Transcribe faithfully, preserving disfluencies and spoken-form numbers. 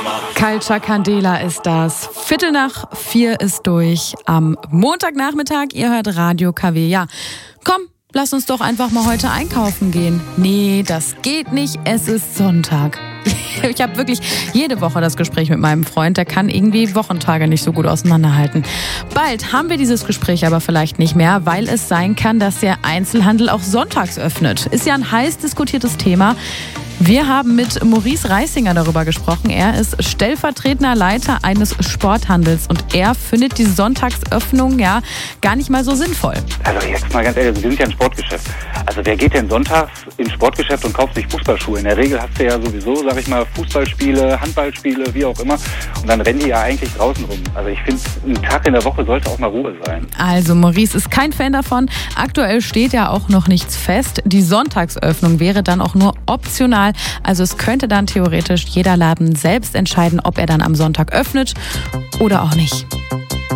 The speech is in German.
Culture Candela ist das. Viertel nach vier ist durch am Montagnachmittag. Ihr hört Radio K W. Ja, komm, lass uns doch einfach mal heute einkaufen gehen. Nee, das geht nicht. Es ist Sonntag. Ich habe wirklich jede Woche das Gespräch mit meinem Freund. Der kann irgendwie Wochentage nicht so gut auseinanderhalten. Bald haben wir dieses Gespräch aber vielleicht nicht mehr, weil es sein kann, dass der Einzelhandel auch sonntags öffnet. Ist ja ein heiß diskutiertes Thema. Wir haben mit Maurice Reisinger darüber gesprochen. Er ist stellvertretender Leiter eines Sporthandels und er findet die Sonntagsöffnung ja gar nicht mal so sinnvoll. Also jetzt mal ganz ehrlich, wir sind ja ein Sportgeschäft. Also wer geht denn sonntags ins Sportgeschäft und kauft sich Fußballschuhe? In der Regel hast du ja sowieso, sag ich mal, Fußballspiele, Handballspiele, wie auch immer. Und dann rennen die ja eigentlich draußen rum. Also ich finde, ein Tag in der Woche sollte auch mal Ruhe sein. Also Maurice ist kein Fan davon. Aktuell steht ja auch noch nichts fest. Die Sonntagsöffnung wäre dann auch nur optional. Also es könnte dann theoretisch jeder Laden selbst entscheiden, ob er dann am Sonntag öffnet oder auch nicht.